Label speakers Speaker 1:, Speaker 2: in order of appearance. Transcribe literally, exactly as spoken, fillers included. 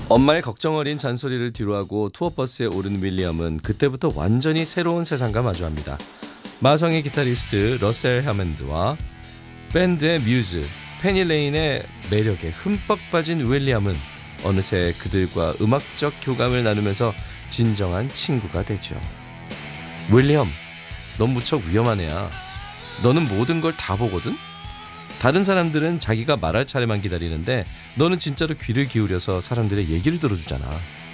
Speaker 1: 엄마의 걱정 어린 잔소리를 뒤로하고 투어버스에 오른 윌리엄은 그때부터 완전히 새로운 세상과 마주합니다. 마성의 기타리스트 러셀 해먼드와 밴드의 뮤즈, 페니 레인의 매력에 흠뻑 빠진 윌리엄은 어느새 그들과 음악적 교감을 나누면서 진정한 친구가 되죠. 윌리엄, 넌 무척 위험한 애야. 너는 모든 걸 다 보거든? 다른 사람들은 자기가 말할 차례만 기다리는데 너는 진짜로 귀를 기울여서 사람들의 얘기를 들어주잖아.